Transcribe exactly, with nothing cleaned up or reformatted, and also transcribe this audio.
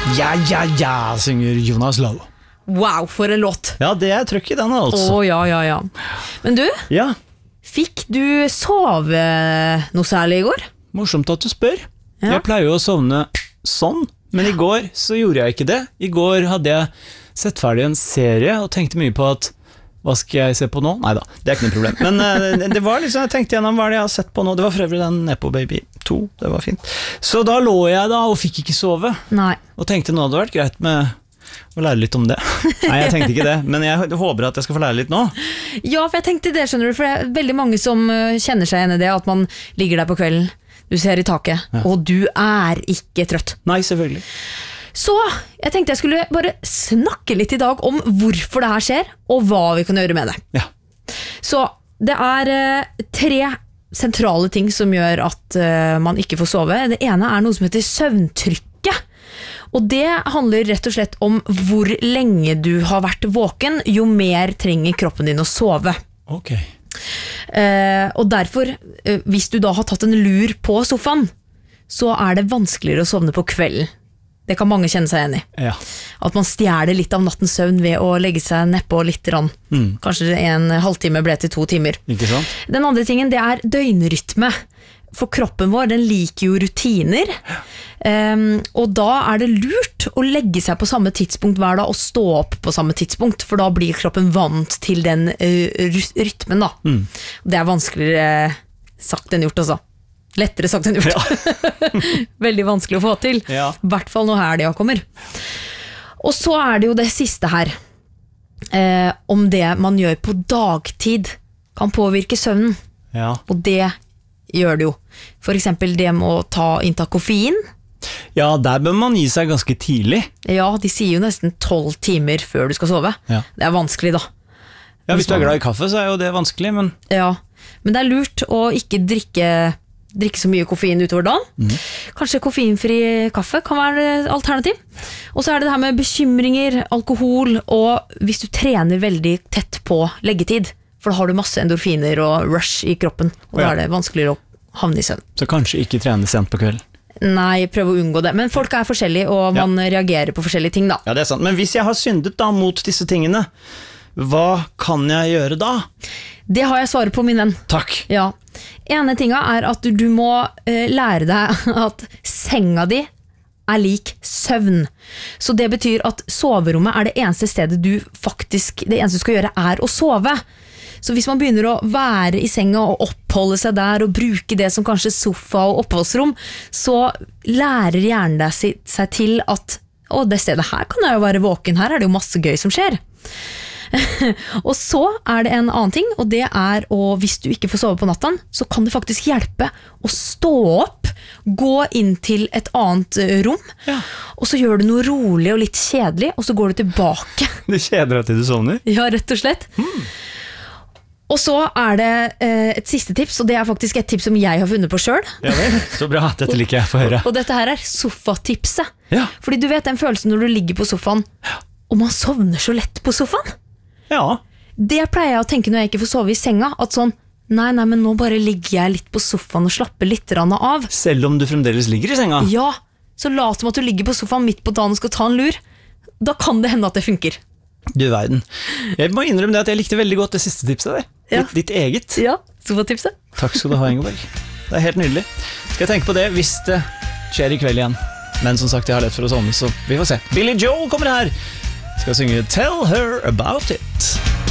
Ja, ja, ja, synger Jonas Low. Wow, for en låt. Ja, det er trøkk i den altså. Åh, ja, ja, ja. Men du, Ja, fikk du sove noe særlig i går? morsomt at du spør. Ja. Jeg pleier jo å sovne sånn, men i går så gjorde jeg ikke det. I går hadde jeg sett ferdig en serie og tenkte mye på at hva skal jeg se på nå? Neida, det er ikke noe problem. Men uh, det var liksom, jeg tenkte gjennom hva det jeg har sett på nå. Det var for øvrig den Nepo Baby to, det var fint. Så da lå jeg da og fikk ikke sove. Nei. Og tenkte nå hadde det vært greit med å lære litt om det. Nei, jeg tenkte ikke det, men jeg håper at jeg skal få lære litt nå. Ja, for jeg tenkte det, skjønner du, for det er veldig mange som uh, kjenner seg igjen i det, at man ligger der på kvelden, du ser i taket, Ja. og du er ikke trøtt. Nei, selvfølgelig. Så jeg tenkte jeg skulle bare snakke litt i dag om hvorfor det her skjer, og hva vi kan gjøre med det. Ja. Så det er uh, tre sentrale ting som gjør at uh, man ikke får sove. Det ene er noe som heter søvntrykket. Og det handler rett og slett om hvor lenge du har vært våken, jo mer trenger kroppen din å sove. Ok. Uh, og derfor, uh, hvis du da har tatt en lur på sofaen, så er det vanskeligere å sovne på kvelden. Det kan mange kjenne seg igjen i. Ja. At man stjeler litt av nattens søvn ved å legge seg nedpå litt rann. Mm. Kanskje en halvtime ble til to timer. Ikke sant? Den andre tingen, det er døgnrytme. For kroppen vår, den liker jo rutiner. Um, og da er det lurt å legge seg på samme tidspunkt hver dag og stå opp på samme tidspunkt, for da blir kroppen vant til den uh, rytmen da. Mm. Det er vanskeligere sagt enn gjort, altså. Lettere sagt enn gjort. Ja. Veldig vanskelig å få til. Ja. I hvert fall når helga kommer. Og så er det jo det siste her. Eh, om det man gjør på dagtid kan påvirke søvnen. Ja. Og det gjør det jo. For eksempel det med å ta inntak koffein. Ja, der bør man gi seg ganske tidlig. Ja, de sier jo nesten tolv timer før du skal sove. Ja. Det er vanskelig da. Ja, hvis du er glad i kaffe, så er jo det vanskelig, men... Ja, men det er lurt å ikke drikke, drikke så mye koffein utover dagen. Mm. Kanskje koffeinfri kaffe kan være alternativ. Og så er det det her med bekymringer, alkohol, og hvis du trener veldig tett på leggetid, for da har du masse endorfiner og rush i kroppen, og da Ja. er det vanskeligere å havne i søvn. Så kanskje ikke trene sent på kvelden. Nei, prøv å unngå det. Men folk er forskjellige, og Ja. man reagerer på forskjellige ting da. Ja, det er sant. Men hvis jeg har syndet da mot disse tingene, hva kan jeg gjøre da? Det har jeg svaret på, min venn. Takk. Ja. Ene tinga er at du, du må eh, lære deg at senga di er lik søvn. Så det betyr at soverommet er det eneste stedet du faktisk, det eneste du skal gjøre er å sove. Så hvis man begynner å være i senga og oppholde seg der og bruke det som kanskje sofa og oppholdsrom, så lærer hjernen deg si- seg til at å, det stedet her kan jeg jo være våken, her er det jo masse gøy som skjer. Og så er det en annen ting, og det er å, hvis du ikke får sove på natten, så kan det faktisk hjelpe å stå opp, gå inn til et annet eh, rom, Ja. og så gjør du noe rolig og litt kjedelig, og så går du tilbake. Det kjeder deg til du sovner. Ja, rett og slett. Og så er det eh, et siste tips, og det er faktisk et tips som jeg har funnet på selv. Ja vel, så bra. Dette liker jeg å få høre. Og dette her er sofatipset. Ja. Fordi du vet den følelsen når du ligger på sofaen, og man sovner så lett på sofaen. Ja. Det pleier jeg å tenke når jeg ikke får sove i senga, at sånn, nei, nei, men nå bare ligger jeg litt på sofaen og slapper litt grann av. Selv om du fremdeles ligger i senga. Ja, så lat som at du ligger på sofaen midt på dagen og skal ta en lur. Da kan det hende at det funker. Du verden. Jeg må innrømme det at jeg likte veldig godt det siste tipset der. Ja. Ditt, ditt eget. Ja, sofatipset. Takk skal du ha, Ingeborg. Det er helt nydelig. Skal jeg tenke på det hvis det skjer i kveld igjen. Men som sagt, jeg har lett for å sovne, så vi får se. Billy Joel kommer her. Skal synge Tell Her About It.